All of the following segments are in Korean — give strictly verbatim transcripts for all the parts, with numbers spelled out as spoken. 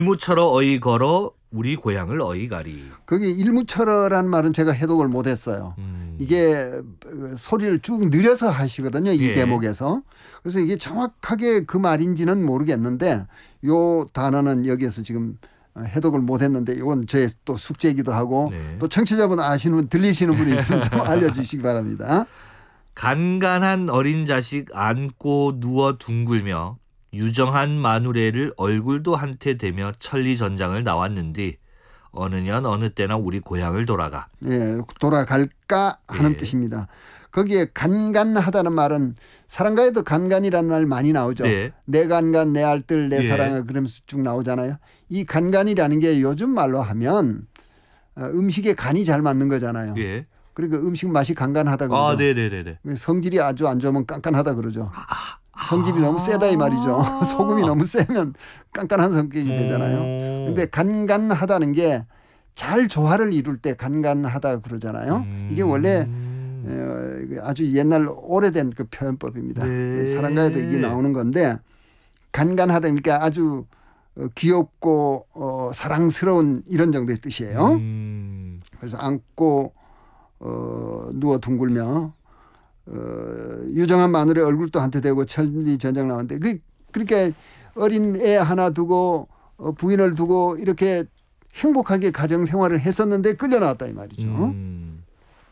일무처러 어이 걸어 우리 고향을 어이 가리. 거기 일무처러란 말은 제가 해독을 못했어요. 음. 이게 소리를 쭉 늘려서 하시거든요. 이 예. 대목에서. 그래서 이게 정확하게 그 말인지는 모르겠는데 요 단어는 여기에서 지금 해독을 못했는데 이건 제 또 숙제이기도 하고 네. 또 청취자분 아시는 분 들리시는 분이 있으면 좀 알려주시기 바랍니다. 간간한 어린 자식 안고 누워 둥글며 유정한 마누래를 얼굴도 한테 대며 천리전장을 나왔는디 어느 년 어느 때나 우리 고향을 돌아가. 예, 돌아갈까 하는 예. 뜻입니다. 거기에 간간하다는 말은 사랑가에도 간간이라는 말 많이 나오죠. 예. 내 간간 내 알뜰 내 예. 사랑을 그러면서 쭉 나오잖아요. 이 간간이라는 게 요즘 말로 하면 음식에 간이 잘 맞는 거잖아요. 예. 그러니까 음식 맛이 간간하다 그러죠. 아, 네네네. 성질이 아주 안 좋으면 깐깐하다 그러죠. 성질이 아. 너무 세다 이 말이죠. 소금이 너무 세면 깐깐한 성격이 되잖아요. 그런데 간간하다는 게 잘 조화를 이룰 때 간간하다 그러잖아요. 음. 이게 원래 아주 옛날 오래된 그 표현법입니다. 네. 사랑가에도 이게 나오는 건데 간간하다 그러니까 아주 귀엽고 어, 사랑스러운 이런 정도의 뜻이에요. 음. 그래서 안고 어, 누워 둥글며 어, 유정한 마누라의 얼굴도 한테 대고 천리전장 나왔는데 그, 그러니까 어린 애 하나 두고 어, 부인을 두고 이렇게 행복하게 가정생활을 했었는데 끌려나왔다 이 말이죠. 음.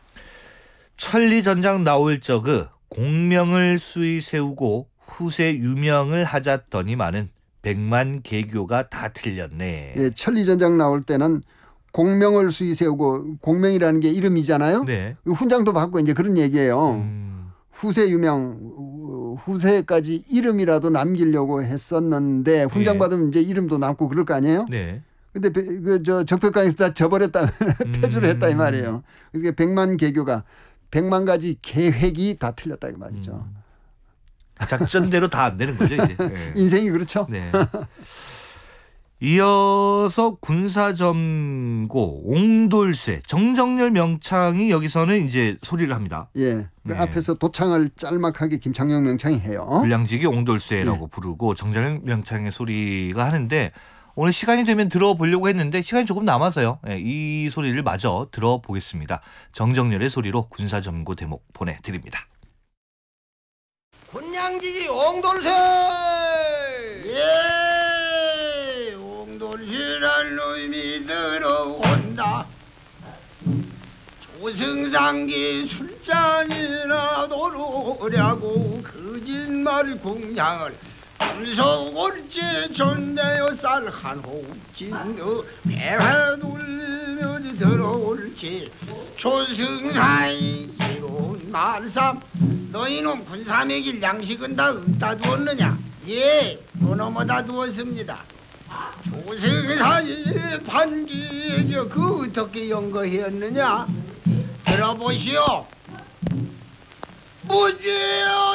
천리전장 나올 적그 공명을 수의 세우고 후세 유명을 하자더니만은 백만 개교가 다 틀렸네. 예, 천리전장 나올 때는 공명을 수의 세우고 공명이라는 게 이름이잖아요. 네. 훈장도 받고 이제 그런 얘기예요. 음. 후세 유명 후세까지 이름이라도 남기려고 했었는데 훈장 네. 받으면 이제 이름도 남고 그럴 거 아니에요. 네. 근데 그 저 적벽강에서 다 져버렸다면 폐주를 했다 이 말이에요. 그러니까 백만 개교가 백만 가지 계획이 다 틀렸다 이 말이죠. 음. 작전대로 다 안 되는 거죠 이제. 네. 인생이 그렇죠. 네. 이어서 군사점고 옹돌쇠 정정열 명창이 여기서는 이제 소리를 합니다. 예. 그 네. 앞에서 도창을 짤막하게 김창룡 명창이 해요. 불량직이 옹돌쇠라고 예. 부르고 정정열 명창의 소리가 하는데 오늘 시간이 되면 들어보려고 했는데 시간이 조금 남아서요. 네, 이 소리를 마저 들어보겠습니다. 정정열의 소리로 군사점고 대목 보내드립니다. 군량직이 옹돌쇠 예 옹돌쇠란 놈이 들어온다. 조승상기 술잔이나 도로려고 거짓말 공양을 금속올지 존내어 쌀 한 호흡진 너 배회 돌리며 들어올지 조승사이 이로운 말삼 너희놈 군사매길 양식은 다 어디다 두었느냐? 예, 그놈에다 두었습니다. 조승사이 판기에 그 어떻게 연거했느냐? 들어보시오. 무지여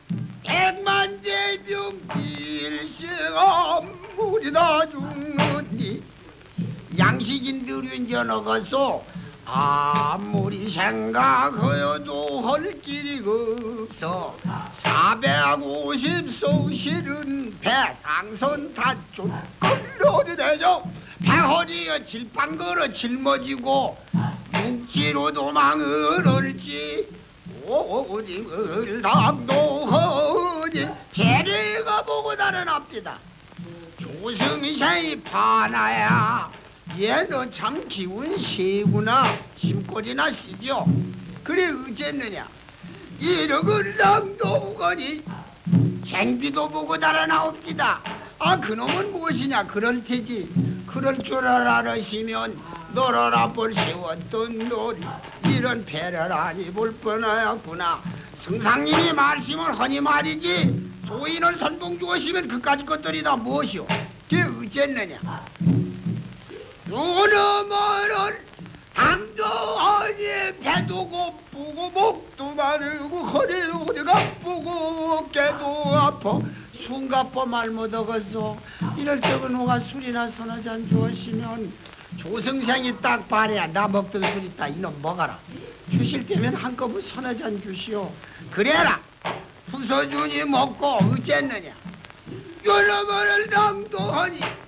백만대병 일생암 무지다 죽느니 양식인들은 전어가서 아무리 생각하여도 할 길이 없어 사백오십 소실은 배상선 다쪽 걸러도 되죠. 배허리에 질판 걸어 짊어지고 묵지로 도망을 얼지 오징을 담도하니 재래가 보고 달아납디다. 조승사이 파나야 얘도 참 기운 세구나. 심골이나 시죠. 그래 어쨌느냐 이력을 담도하니 생비도 보고 달아나옵디다. 아 그놈은 무엇이냐 그럴 테지. 그럴 줄 알았으면 너를 볼 세웠던 놀이 이런 배를 아니 볼 뻔하였구나. 승상님이 말씀을 하니 말이지 소인을 선봉 주었으면 그까지 것들이 다 무엇이오. 그게 어쨌느냐 요놈을 담도하니 배도 고프고 목도 마르고 허리도 아프고 어깨도 아파 숨가빠 말 못하겠어. 이럴 적은 누가 술이나 서너 잔 주었으면 조승생이 딱 바래야 나 먹던 술 있다 이놈 먹어라. 주실 때면 한꺼번에 서너 잔 주시오. 그래라 후서준이 먹고 어쨌느냐 요놈을 담도하니